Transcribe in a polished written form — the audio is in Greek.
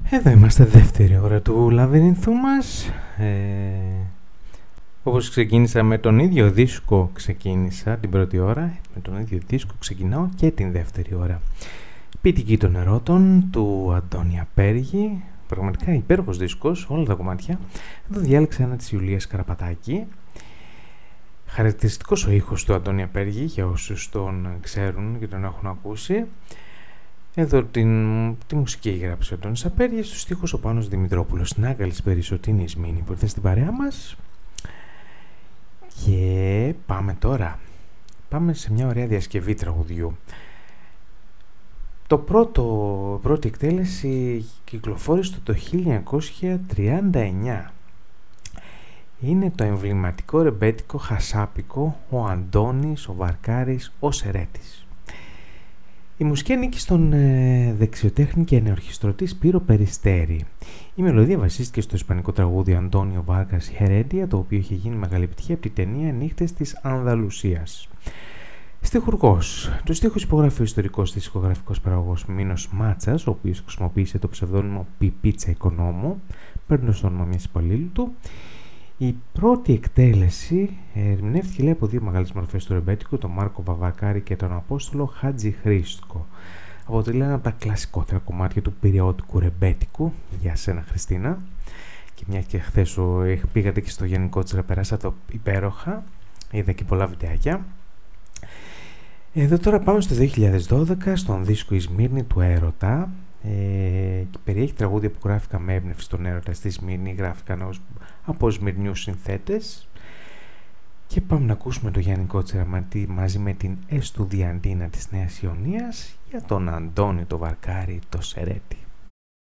Εδώ είμαστε δεύτερη ώρα του λαβυρινθού μας. Όπως ξεκίνησα με τον ίδιο δίσκο ξεκίνησα την πρώτη ώρα, με τον ίδιο δίσκο ξεκινάω και την δεύτερη ώρα. Ποιητική των ερώτων του Αντώνη Απέργη, πραγματικά υπέροχος δίσκος, όλα τα κομμάτια. Εδώ διάλεξα ένα της Ιουλίας Καραπατάκη. Χαρακτηριστικός ο ήχος του Αντώνη Απέργη, για όσους τον ξέρουν και τον έχουν ακούσει. Εδώ τη μουσική έγραψε ο Αντώνης Απέργης, στους στίχους ο Πάνος Δημητρόπουλος. Να καλησπέρισω την Ισμήνη που ήρθε στην παρέα μας. Και πάμε τώρα. Πάμε σε μια ωραία διασκευή τραγουδιού. Πρώτη εκτέλεση κυκλοφόρησε το 1939. Είναι το εμβληματικό ρεμπέτικο χασάπικο «Ο Αντώνης, ο Βαρκάρης, ο Σερέτης». Η μουσική ανήκει στον δεξιοτέχνη και ενορχιστρωτή Σπύρο Περιστέρη. Η μελωδία βασίστηκε στο ισπανικό τραγούδι Αντώνιο Βάρκας Χερέντια, το οποίο είχε γίνει μεγάλη επιτυχία από την ταινία «Νύχτες της Ανδαλουσίας». Στιχουργός. Τους στίχους υπογράφει ο ιστορικός δισκογραφικός παραγωγός Μίνος Μάτσας, ο οποίος χρησιμοποίησε το ψευδόνυμο Πιπίτσα Οικονόμου, παίρνοντας το όνομα μιας υπαλλήλου του. Η πρώτη εκτέλεση ερμηνεύτηκε, λέει, από δύο μεγάλες μορφές του ρεμπέτικου, τον Μάρκο Βαβακάρη και τον Απόστολο Χάτζη Χρήστικο. Αποτελεί ένα από τα κλασικότερα κομμάτια του περιοδικού ρεμπέτικου. Για σένα, Χριστίνα. Και μια και χθες πήγατε και στο Γενικό Τσιρα, περάσα το υπέροχα. Είδα και πολλά βιντεάκια. Εδώ τώρα πάμε στο 2012, στον δίσκο «Η Σμύρνη του Έρωτα». Και περιέχει τραγούδια που γράφηκαν με έμπνευση στον έρωτα στη Σμύρνη, γράφηκαν από Σμυρνιούς συνθέτες. Και πάμε να ακούσουμε τον Γιάννη Κότσιρα μαζί με την Εστουδιαντίνα της Νέας Ιωνίας για τον Αντώνη το Βαρκάρη το Σερέτη.